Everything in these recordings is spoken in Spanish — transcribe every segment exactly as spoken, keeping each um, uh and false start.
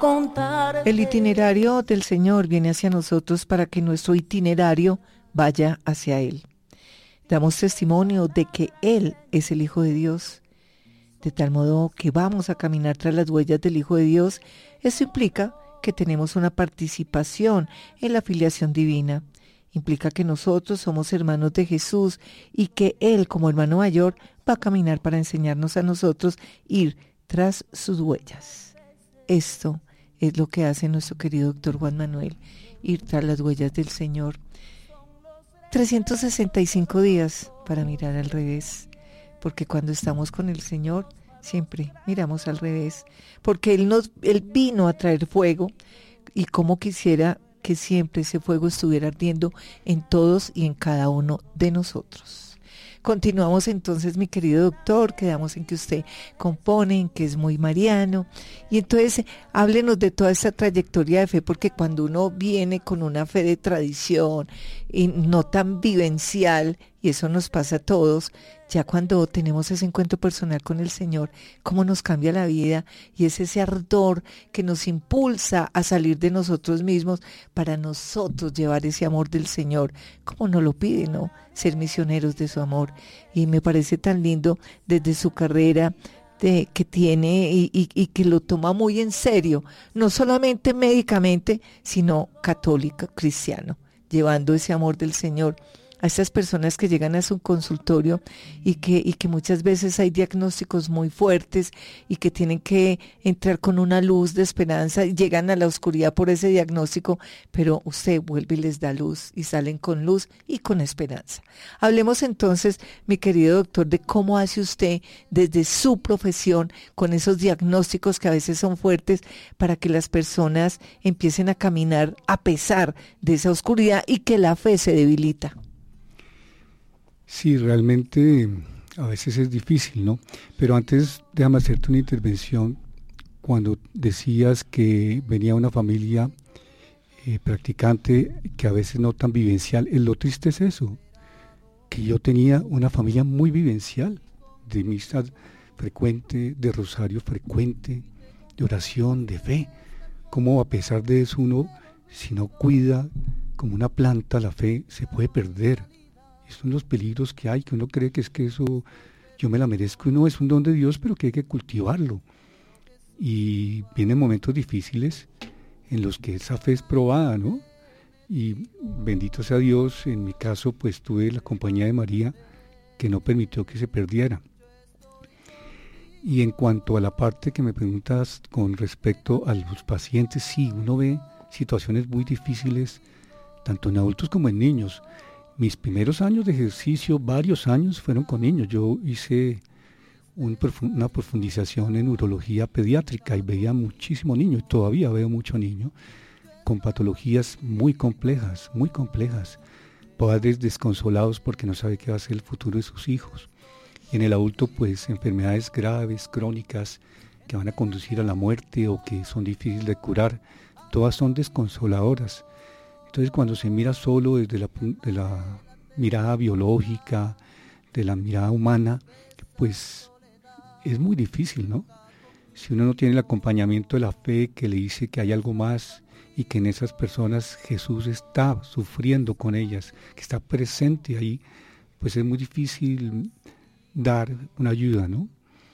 contar. El itinerario del Señor viene hacia nosotros para que nuestro itinerario vaya hacia Él. Damos testimonio de que Él es el Hijo de Dios, de tal modo que vamos a caminar tras las huellas del Hijo de Dios. Eso implica que tenemos una participación en la filiación divina. Implica que nosotros somos hermanos de Jesús y que Él, como hermano mayor, va a caminar para enseñarnos a nosotros ir tras sus huellas. Esto es lo que hace nuestro querido doctor Juan Manuel, ir tras las huellas del Señor. trescientos sesenta y cinco días para mirar al revés, porque cuando estamos con el Señor siempre miramos al revés, porque Él, nos, Él vino a traer fuego y como quisiera que siempre ese fuego estuviera ardiendo en todos y en cada uno de nosotros. Continuamos entonces, mi querido doctor, quedamos en que usted compone, en que es muy mariano, y entonces háblenos de toda esta trayectoria de fe, porque cuando uno viene con una fe de tradición y no tan vivencial, y eso nos pasa a todos, ya cuando tenemos ese encuentro personal con el Señor, cómo nos cambia la vida, y es ese ardor que nos impulsa a salir de nosotros mismos para nosotros llevar ese amor del Señor, como nos lo pide, ¿no? Ser misioneros de su amor. Y me parece tan lindo desde su carrera de, que tiene y, y, y que lo toma muy en serio, no solamente médicamente, sino católico, cristiano, llevando ese amor del Señor a estas personas que llegan a su consultorio y que, y que muchas veces hay diagnósticos muy fuertes y que tienen que entrar con una luz de esperanza y llegan a la oscuridad por ese diagnóstico, pero usted vuelve y les da luz y salen con luz y con esperanza. Hablemos entonces, mi querido doctor, de cómo hace usted desde su profesión con esos diagnósticos que a veces son fuertes para que las personas empiecen a caminar a pesar de esa oscuridad y que la fe se debilita. Sí, realmente a veces es difícil, ¿no? Pero antes déjame hacerte una intervención cuando decías que venía una familia eh, practicante que a veces no tan vivencial. Eh, lo triste es eso, que yo tenía una familia muy vivencial, de misa frecuente, de rosario frecuente, de oración, de fe. Como a pesar de eso uno, si no cuida como una planta la fe, se puede perder. Estos son los peligros que hay, que uno cree que es que eso yo me la merezco, no, es un don de Dios, pero que hay que cultivarlo. Y vienen momentos difíciles en los que esa fe es probada, ¿no? Y bendito sea Dios, en mi caso pues tuve la compañía de María que no permitió que se perdiera. Y en cuanto a la parte que me preguntas con respecto a los pacientes, sí, uno ve situaciones muy difíciles, tanto en adultos como en niños. Mis primeros años de ejercicio, varios años, fueron con niños. Yo hice un profund- una profundización en urología pediátrica y veía muchísimo niño, y todavía veo mucho niño, con patologías muy complejas, muy complejas. Padres desconsolados porque no saben qué va a ser el futuro de sus hijos. Y en el adulto, pues, enfermedades graves, crónicas, que van a conducir a la muerte o que son difíciles de curar. Todas son desconsoladoras. Entonces, cuando se mira solo desde la, de la mirada biológica, de la mirada humana, pues es muy difícil, ¿no? Si uno no tiene el acompañamiento de la fe que le dice que hay algo más y que en esas personas Jesús está sufriendo con ellas, que está presente ahí, pues es muy difícil dar una ayuda, ¿no?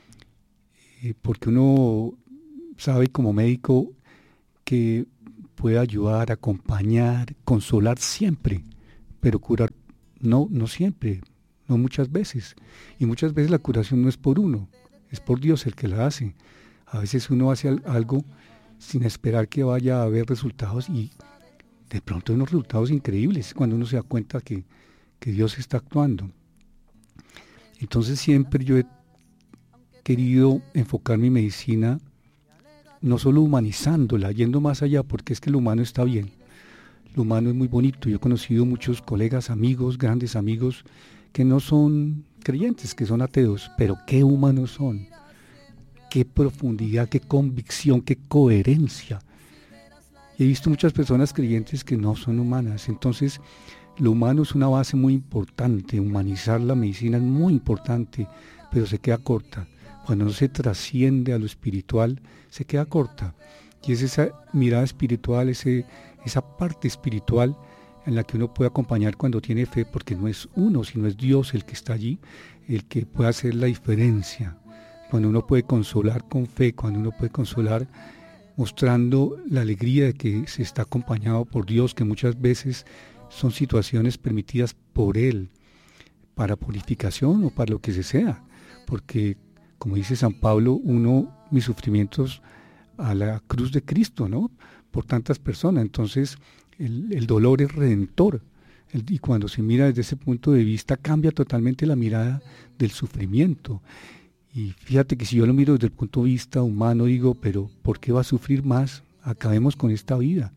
Eh, porque uno sabe como médico que puede ayudar, acompañar, consolar siempre, pero curar no, no siempre, no muchas veces. Y muchas veces la curación no es por uno, es por Dios el que la hace. A veces uno hace algo sin esperar que vaya a haber resultados y de pronto hay unos resultados increíbles cuando uno se da cuenta que, que Dios está actuando. Entonces siempre yo he querido enfocar mi medicina no solo humanizándola, yendo más allá, porque es que lo humano está bien, lo humano es muy bonito. Yo he conocido muchos colegas, amigos, grandes amigos, que no son creyentes, que son ateos, pero qué humanos son, qué profundidad, qué convicción, qué coherencia. He visto muchas personas creyentes que no son humanas. Entonces, lo humano es una base muy importante, humanizar la medicina es muy importante, pero se queda corta. Cuando no se trasciende a lo espiritual, se queda corta. Y es esa mirada espiritual, ese, esa parte espiritual en la que uno puede acompañar cuando tiene fe, porque no es uno, sino es Dios el que está allí, el que puede hacer la diferencia. Cuando uno puede consolar con fe, cuando uno puede consolar mostrando la alegría de que se está acompañado por Dios, que muchas veces son situaciones permitidas por Él, para purificación o para lo que se sea, porque como dice San Pablo, uno, mis sufrimientos a la cruz de Cristo, ¿no? Por tantas personas, entonces el, el dolor es redentor, el, y cuando se mira desde ese punto de vista cambia totalmente la mirada del sufrimiento. Y fíjate que si yo lo miro desde el punto de vista humano, digo, pero ¿por qué va a sufrir más? Acabemos con esta vida.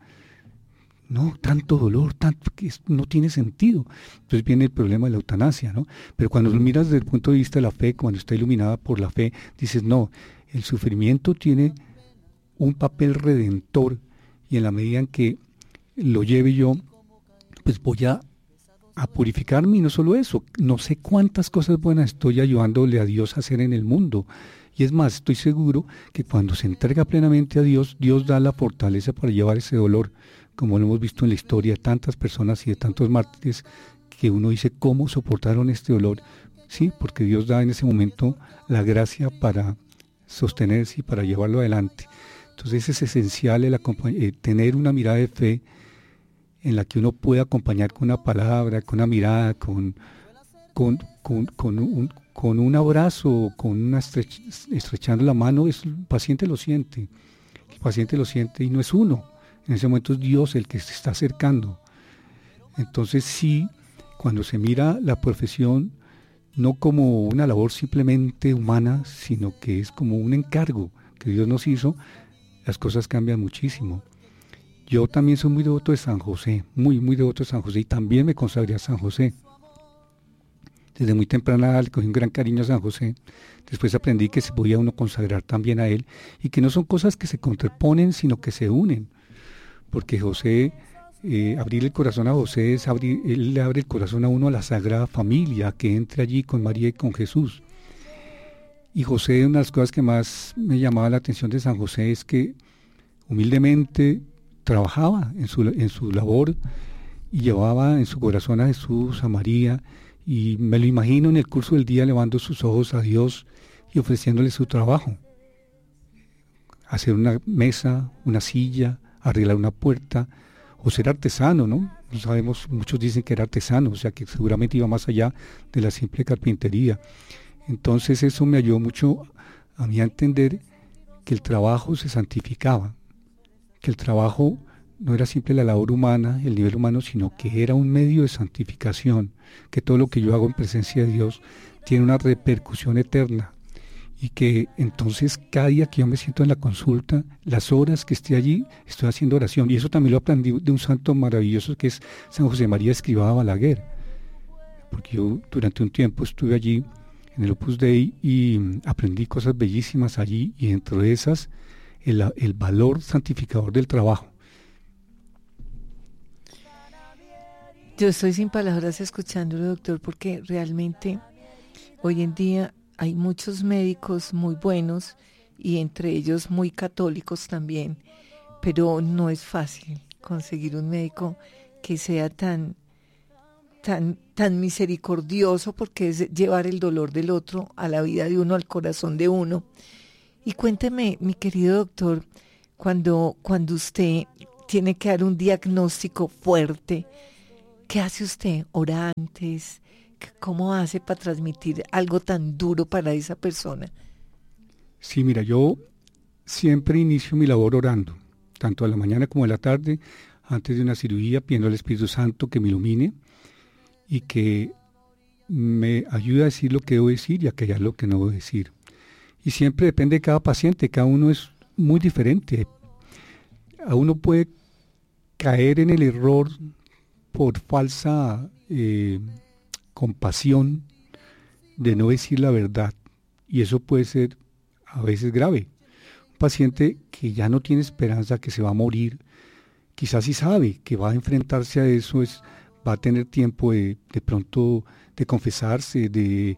No, tanto dolor, tanto que no tiene sentido. Entonces viene el problema de la eutanasia, ¿no? Pero cuando lo miras desde el punto de vista de la fe, cuando está iluminada por la fe, dices, no, el sufrimiento tiene un papel redentor y en la medida en que lo lleve yo, pues voy a, a purificarme y no solo eso, no sé cuántas cosas buenas estoy ayudándole a Dios a hacer en el mundo. Y es más, estoy seguro que cuando se entrega plenamente a Dios, Dios da la fortaleza para llevar ese dolor, como lo hemos visto en la historia de tantas personas y de tantos mártires, que uno dice, ¿cómo soportaron este dolor? Sí, porque Dios da en ese momento la gracia para sostenerse y para llevarlo adelante. Entonces es esencial el eh, tener una mirada de fe en la que uno puede acompañar con una palabra, con una mirada, con, con, con, con, un, con un abrazo, con una estrech, estrechando la mano. Es, el paciente lo siente, el paciente lo siente y no es uno. En ese momento es Dios el que se está acercando. Entonces sí, cuando se mira la profesión no como una labor simplemente humana, sino que es como un encargo que Dios nos hizo, las cosas cambian muchísimo. Yo también soy muy devoto de San José, muy, muy devoto de San José, y también me consagré a San José. Desde muy temprana edad le cogí un gran cariño a San José. Después aprendí que se podía uno consagrar también a él, y que no son cosas que se contraponen, sino que se unen. Porque José, eh, abrir el corazón a José es abrir, él le abre el corazón a uno a la Sagrada Familia, que entre allí con María y con Jesús. Y José, una de las cosas que más me llamaba la atención de San José es que humildemente trabajaba en su, en su labor y llevaba en su corazón a Jesús, a María, y me lo imagino en el curso del día elevando sus ojos a Dios y ofreciéndole su trabajo. Hacer una mesa, una silla, arreglar una puerta, o ser artesano, ¿no? No sabemos, muchos dicen que era artesano, o sea que seguramente iba más allá de la simple carpintería. Entonces eso me ayudó mucho a mí a entender que el trabajo se santificaba, que el trabajo no era simple la labor humana, el nivel humano, sino que era un medio de santificación, que todo lo que yo hago en presencia de Dios tiene una repercusión eterna. Y que entonces cada día que yo me siento en la consulta, las horas que esté allí, estoy haciendo oración. Y eso también lo aprendí de un santo maravilloso que es San José María Escrivá Balaguer. Porque yo durante un tiempo estuve allí en el Opus Dei y aprendí cosas bellísimas allí, y dentro de esas el, el valor santificador del trabajo. Yo estoy sin palabras escuchándolo, doctor, porque realmente hoy en día hay muchos médicos muy buenos y entre ellos muy católicos también, pero no es fácil conseguir un médico que sea tan, tan, tan misericordioso, porque es llevar el dolor del otro a la vida de uno, al corazón de uno. Y cuénteme, mi querido doctor, cuando, cuando usted tiene que dar un diagnóstico fuerte, ¿qué hace usted? ¿Ora antes? ¿Cómo hace para transmitir algo tan duro para esa persona? Sí, mira, yo siempre inicio mi labor orando, tanto a la mañana como a la tarde, antes de una cirugía, pidiendo al Espíritu Santo que me ilumine y que me ayude a decir lo que debo decir y a callar lo que no debo decir. Y siempre depende de cada paciente, cada uno es muy diferente. A uno puede caer en el error por falsa eh, compasión de no decir la verdad, y eso puede ser a veces grave. Un paciente que ya no tiene esperanza, que se va a morir, quizás sí sabe que va a enfrentarse a eso, es, va a tener tiempo de, de pronto de confesarse, de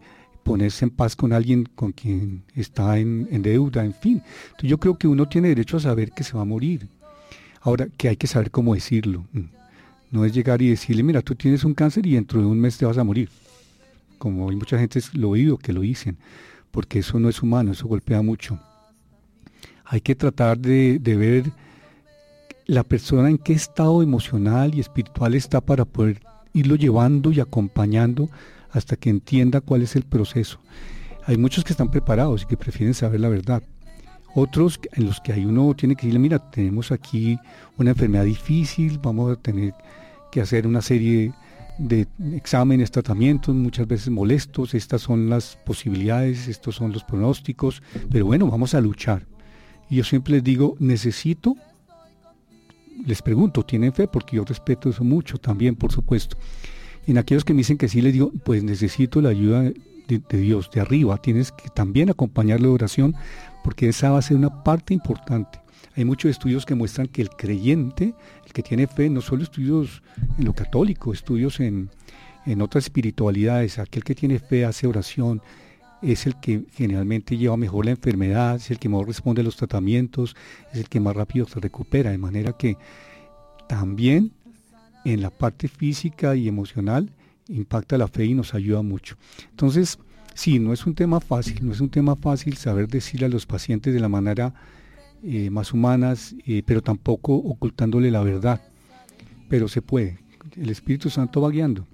ponerse en paz con alguien con quien está en, en deuda, en fin. Entonces yo creo que uno tiene derecho a saber que se va a morir. Ahora, que hay que saber cómo decirlo. No es llegar y decirle, mira, tú tienes un cáncer y dentro de un mes te vas a morir. Como hay mucha gente lo oído que lo dicen, porque eso no es humano, eso golpea mucho. Hay que tratar de, de ver la persona en qué estado emocional y espiritual está para poder irlo llevando y acompañando hasta que entienda cuál es el proceso. Hay muchos que están preparados y que prefieren saber la verdad. Otros en los que hay uno tiene que decirle, mira, tenemos aquí una enfermedad difícil, vamos a tener que hacer una serie de exámenes, tratamientos, muchas veces molestos, estas son las posibilidades, estos son los pronósticos, pero bueno, vamos a luchar. Y yo siempre les digo, necesito, les pregunto, ¿tienen fe? Porque yo respeto eso mucho también, por supuesto. Y en aquellos que me dicen que sí, les digo, pues necesito la ayuda de, de Dios, de arriba, tienes que también acompañarlo de oración, porque esa va a ser una parte importante. Hay muchos estudios que muestran que el creyente, el que tiene fe, no solo estudios en lo católico, estudios en, en otras espiritualidades, aquel que tiene fe hace oración, es el que generalmente lleva mejor la enfermedad, es el que mejor responde a los tratamientos, es el que más rápido se recupera, de manera que también en la parte física y emocional impacta la fe y nos ayuda mucho. Entonces, sí, no es un tema fácil, no es un tema fácil saber decirle a los pacientes de la manera eh, más humanas, eh, pero tampoco ocultándole la verdad, pero se puede. El Espíritu Santo va guiando.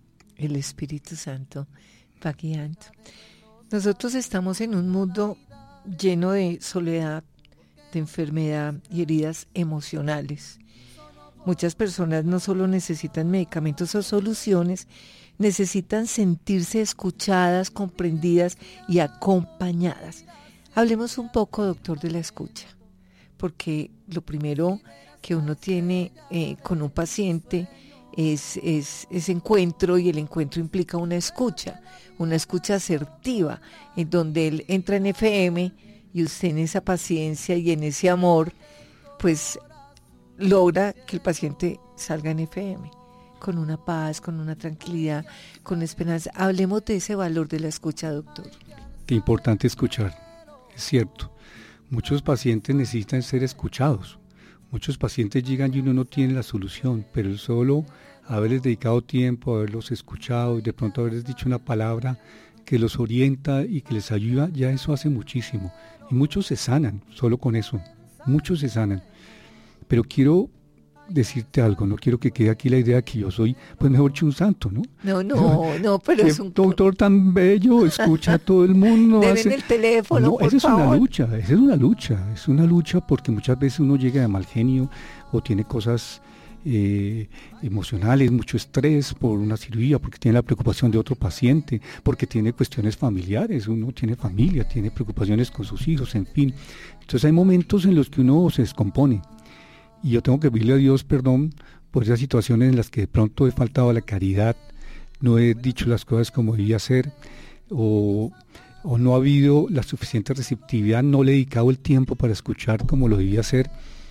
El Espíritu Santo va guiando. Nosotros estamos en un mundo lleno de soledad, de enfermedad y heridas emocionales. Muchas personas no solo necesitan medicamentos o soluciones, necesitan sentirse escuchadas, comprendidas y acompañadas. Hablemos un poco, doctor, de la escucha, porque lo primero que uno tiene eh, con un paciente es, es ese encuentro, y el encuentro implica una escucha, una escucha asertiva, en donde él entra en F M y usted en esa paciencia y en ese amor, pues logra que el paciente salga en F M con una paz, con una tranquilidad, con esperanza. Hablemos de ese valor de la escucha, doctor. Qué importante escuchar, es cierto. Muchos pacientes necesitan ser escuchados. Muchos pacientes llegan y uno no tiene la solución, pero el solo haberles dedicado tiempo, haberlos escuchado y de pronto haberles dicho una palabra que los orienta y que les ayuda, ya eso hace muchísimo. Y muchos se sanan solo con eso, muchos se sanan. Pero quiero decirte algo, no quiero que quede aquí la idea que yo soy, pues mejor que un santo, ¿no? No, no, no, pero es un... doctor tan bello, escucha a todo el mundo. Deben hace... el teléfono, no, por esa es favor. una lucha, esa es una lucha, es una lucha porque muchas veces uno llega de mal genio o tiene cosas eh, emocionales, mucho estrés por una cirugía, porque tiene la preocupación de otro paciente, porque tiene cuestiones familiares, uno tiene familia, tiene preocupaciones con sus hijos, en fin. Entonces hay momentos en los que uno se descompone. Y yo tengo que pedirle a Dios perdón por esas situaciones en las que de pronto he faltado a la caridad, no he dicho las cosas como debía hacer, o, o no ha habido la suficiente receptividad, no le he dedicado el tiempo para escuchar como lo debía hacer,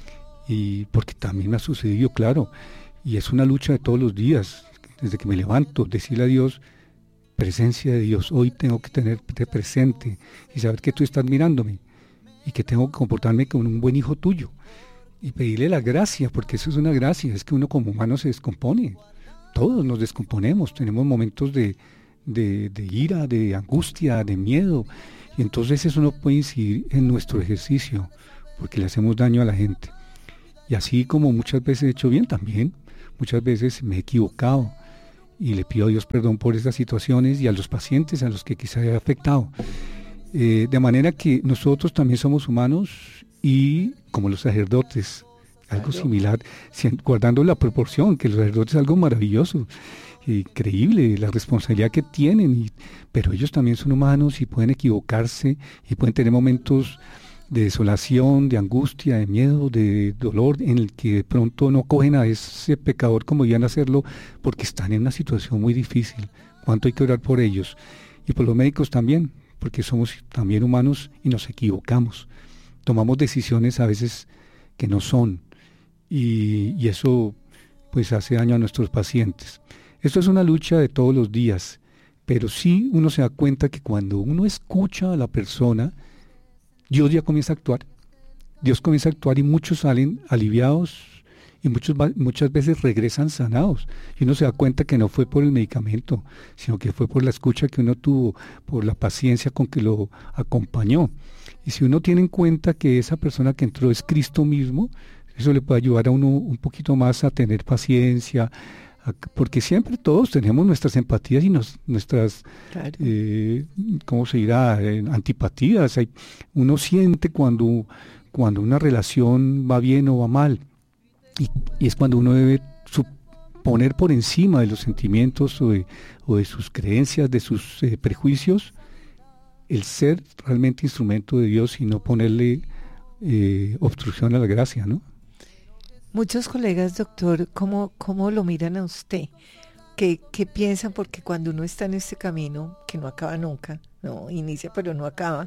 y porque también me ha sucedido, claro, y es una lucha de todos los días, desde que me levanto, decirle a Dios, presencia de Dios, hoy tengo que tenerte presente y saber que tú estás mirándome y que tengo que comportarme como un buen hijo tuyo. Y pedirle la gracia, porque eso es una gracia, es que uno como humano se descompone, todos nos descomponemos, tenemos momentos de, de, de ira, de angustia, de miedo, y entonces eso no puede incidir en nuestro ejercicio, porque le hacemos daño a la gente. Y así como muchas veces he hecho bien también, muchas veces me he equivocado, y le pido a Dios perdón por estas situaciones y a los pacientes a los que quizá haya afectado. Eh, de manera que nosotros también somos humanos, y como los sacerdotes, algo claro. similar, guardando la proporción, que los sacerdotes es algo maravilloso, increíble, la responsabilidad que tienen, y, pero ellos también son humanos y pueden equivocarse y pueden tener momentos de desolación, de angustia, de miedo, de dolor, en el que de pronto no cogen a ese pecador como debían hacerlo, porque están en una situación muy difícil. ¿Cuánto hay que orar por ellos? Y por los médicos también, porque somos también humanos y nos equivocamos. Tomamos decisiones a veces que no son, y, y eso pues hace daño a nuestros pacientes. Esto es una lucha de todos los días, pero sí uno se da cuenta que cuando uno escucha a la persona, Dios ya comienza a actuar. Dios comienza a actuar y muchos salen aliviados y muchos, muchas veces regresan sanados. Y uno se da cuenta que no fue por el medicamento, sino que fue por la escucha que uno tuvo, por la paciencia con que lo acompañó. Y si uno tiene en cuenta que esa persona que entró es Cristo mismo, eso le puede ayudar a uno un poquito más a tener paciencia, a, porque siempre todos tenemos nuestras empatías y nos, nuestras, claro. eh, ¿cómo se dirá?, eh, antipatías. Hay, uno siente cuando, cuando una relación va bien o va mal, y, y es cuando uno debe su, poner por encima de los sentimientos o de, o de sus creencias, de sus eh, prejuicios, el ser realmente instrumento de Dios y no ponerle eh, obstrucción a la gracia, ¿no? Muchos colegas, doctor, ¿cómo, cómo lo miran a usted? ¿Qué, ¿Qué piensan? Porque cuando uno está en este camino, que no acaba nunca, no inicia pero no acaba,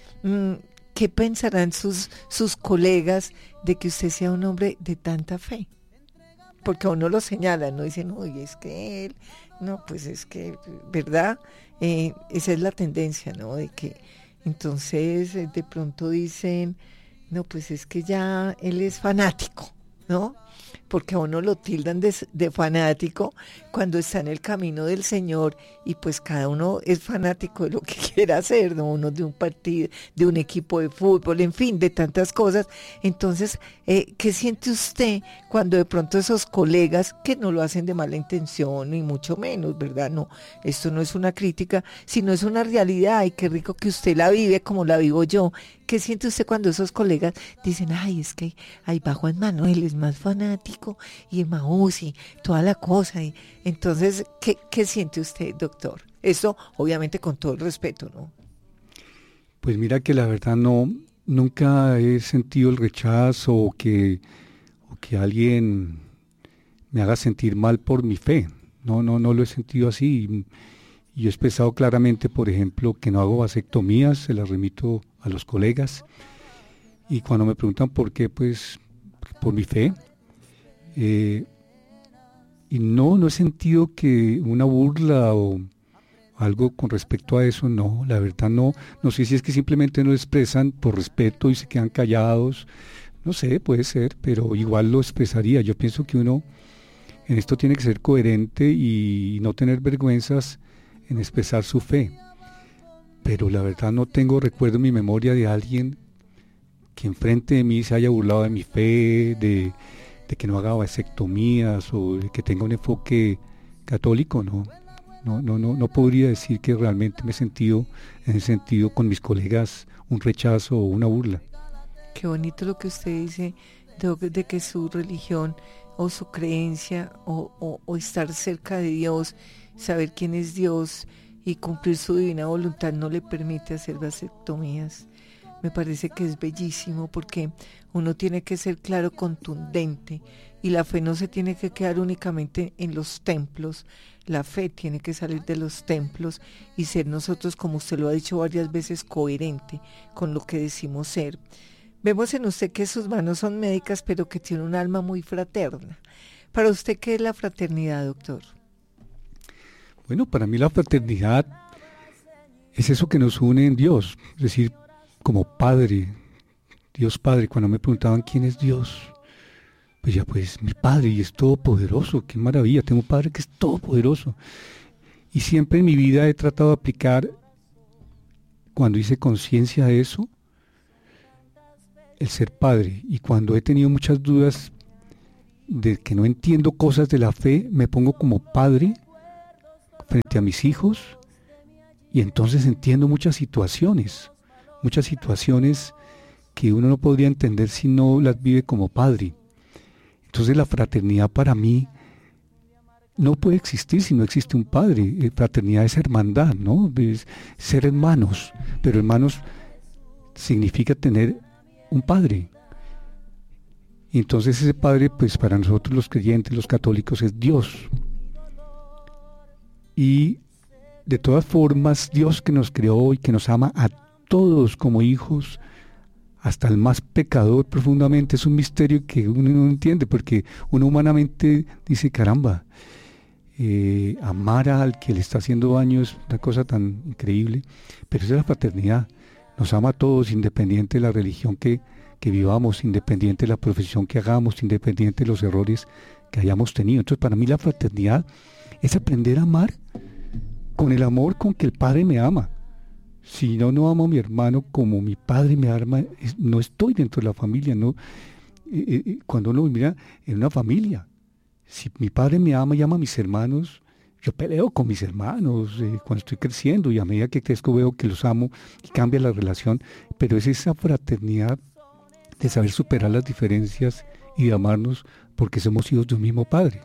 ¿qué pensarán sus, sus colegas de que usted sea un hombre de tanta fe? Porque a uno lo señalan, no dicen, uy, es que él, no, pues es que, ¿verdad? Eh, esa es la tendencia, ¿no? De que entonces eh, de pronto dicen, no, pues es que ya él es fanático, ¿no? Porque a uno lo tildan de, de fanático cuando está en el camino del Señor y pues cada uno es fanático de lo que quiera hacer, ¿no? Uno de un partido, de un equipo de fútbol, en fin, de tantas cosas. Entonces, eh, ¿qué siente usted cuando de pronto esos colegas, que no lo hacen de mala intención, ni mucho menos, ¿verdad? No, esto no es una crítica, sino es una realidad y qué rico que usted la vive como la vivo yo. ¿Qué siente usted cuando esos colegas dicen, ay, es que ahí va Juan Manuel, es más fanático, y Emaús y toda la cosa? Y entonces, ¿qué, qué siente usted, doctor? Eso, obviamente, con todo el respeto, ¿no? Pues mira que la verdad no, nunca he sentido el rechazo o que, o que alguien me haga sentir mal por mi fe. No, no, no lo he sentido así. Y yo he expresado claramente, por ejemplo, que no hago vasectomías, se las remito a los colegas. Y cuando me preguntan por qué, pues por mi fe. Eh, y no, no he sentido que una burla o algo con respecto a eso, no, la verdad no. No sé si es que simplemente no expresan por respeto y se quedan callados. No sé, puede ser, pero igual lo expresaría. Yo pienso que uno en esto tiene que ser coherente y no tener vergüenzas en expresar su fe, pero la verdad no tengo recuerdo en mi memoria de alguien que enfrente de mí se haya burlado de mi fe, de, de que no haga vasectomías o de que tenga un enfoque católico. No, no, no, no, no podría decir que realmente me he sentido en ese sentido con mis colegas un rechazo o una burla. Qué bonito lo que usted dice de, de que su religión o su creencia o, o, o estar cerca de Dios, saber quién es Dios y cumplir su divina voluntad no le permite hacer vasectomías. Me parece que es bellísimo porque uno tiene que ser claro, contundente, y la fe no se tiene que quedar únicamente en los templos. La fe tiene que salir de los templos y ser nosotros, como usted lo ha dicho varias veces, coherente con lo que decimos ser. Vemos en usted que sus manos son médicas, pero que tiene un alma muy fraterna. ¿Para usted qué es la fraternidad, doctor? Bueno, para mí la fraternidad es eso que nos une en Dios, es decir, como Padre, Dios Padre. Cuando me preguntaban quién es Dios, pues ya pues mi Padre, y es todopoderoso, qué maravilla, tengo un Padre que es todopoderoso. Y siempre en mi vida he tratado de aplicar, cuando hice conciencia de eso, el ser padre. Y cuando he tenido muchas dudas de que no entiendo cosas de la fe, me pongo como padre frente a mis hijos y entonces entiendo muchas situaciones, muchas situaciones que uno no podría entender si no las vive como padre. Entonces la fraternidad para mí no puede existir si no existe un padre. Fraternidad es hermandad, ¿no? Es ser hermanos, pero hermanos significa tener un padre. Y entonces ese padre, pues para nosotros los creyentes, los católicos, es Dios. Y de todas formas, Dios que nos creó y que nos ama a todos como hijos, hasta el más pecador profundamente, es un misterio que uno no entiende, porque uno humanamente dice, caramba, eh, amar al que le está haciendo daño es una cosa tan increíble, pero esa es la fraternidad. Nos ama a todos, independiente de la religión que, que vivamos, independiente de la profesión que hagamos, independiente de los errores que hayamos tenido. Entonces, para mí la fraternidad es aprender a amar con el amor con que el Padre me ama. Si no, no amo a mi hermano como mi Padre me ama, es, no estoy dentro de la familia. No, eh, eh, cuando uno mira en una familia, si mi Padre me ama y ama a mis hermanos, yo peleo con mis hermanos eh, cuando estoy creciendo, y a medida que crezco veo que los amo y cambia la relación, pero es esa fraternidad de saber superar las diferencias y de amarnos porque somos hijos de un mismo Padre.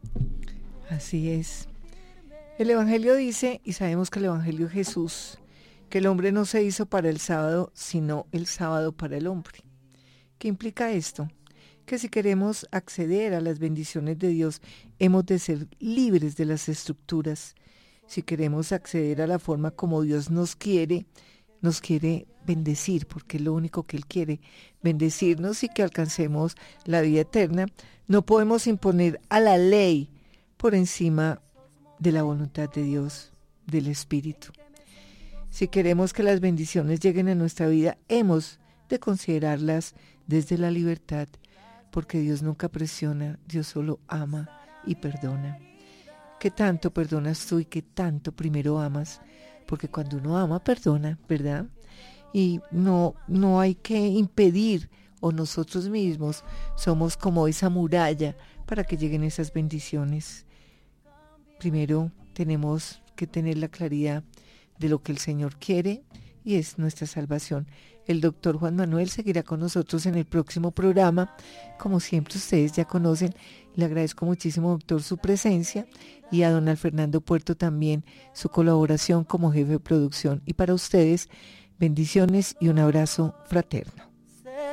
Así es. El Evangelio dice, y sabemos que el Evangelio es Jesús, que el hombre no se hizo para el sábado, sino el sábado para el hombre. ¿Qué implica esto? Que si queremos acceder a las bendiciones de Dios, hemos de ser libres de las estructuras. Si queremos acceder a la forma como Dios nos quiere, nos quiere bendecir, porque es lo único que Él quiere, bendecirnos y que alcancemos la vida eterna. No podemos imponer a la ley por encima de la voluntad de Dios, del Espíritu. Si queremos que las bendiciones lleguen a nuestra vida, hemos de considerarlas desde la libertad, porque Dios nunca presiona, Dios solo ama y perdona. ¿Qué tanto perdonas tú y qué tanto primero amas? Porque cuando uno ama, perdona, ¿verdad? Y no, no hay que impedir, o nosotros mismos somos como esa muralla para que lleguen esas bendiciones. Primero tenemos que tener la claridad de lo que el Señor quiere, y es nuestra salvación. El doctor Juan Manuel seguirá con nosotros en el próximo programa. Como siempre ustedes ya conocen, le agradezco muchísimo, doctor, su presencia, y a don Fernando Puerto también su colaboración como jefe de producción. Y para ustedes, bendiciones y un abrazo fraterno.